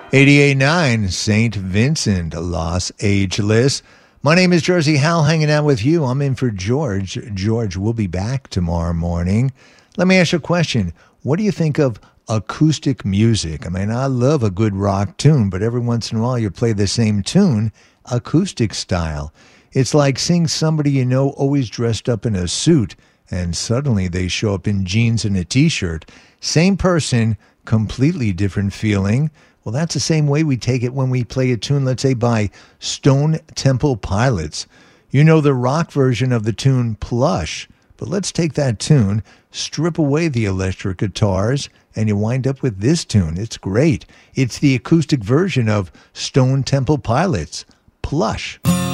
88.9 St. Vincent, Los Angeles. My name is Jersey Hal, hanging out with you. I'm in for George. George will be back tomorrow morning. Let me ask you a question. What do you think of acoustic music? I mean, I love a good rock tune, but every once in a while you play the same tune, acoustic style. It's like seeing somebody you know always dressed up in a suit, and suddenly they show up in jeans and a T-shirt. Same person, completely different feeling. Well, that's the same way we take it when we play a tune, let's say, by Stone Temple Pilots. You know the rock version of the tune Plush, but let's take that tune, strip away the electric guitars, and you wind up with this tune. It's great. It's the acoustic version of Stone Temple Pilots, Plush.